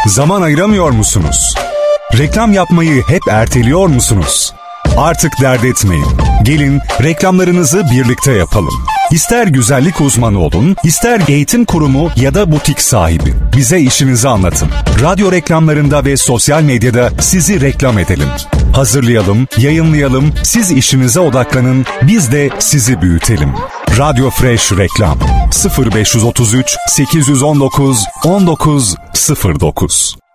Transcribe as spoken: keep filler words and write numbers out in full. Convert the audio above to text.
Zaman ayıramıyor musunuz? Reklam yapmayı hep erteliyor musunuz? Artık dert etmeyin. Gelin reklamlarınızı birlikte yapalım. İster güzellik uzmanı olun, ister eğitim kurumu ya da butik sahibi. Bize işinizi anlatın. Radyo reklamlarında ve sosyal medyada sizi reklam edelim. Hazırlayalım, yayınlayalım, siz işinize odaklanın, biz de sizi büyütelim. Radyo Fresh Reklam sıfır beş otuz üç sekiz on dokuz on dokuz sıfır dokuz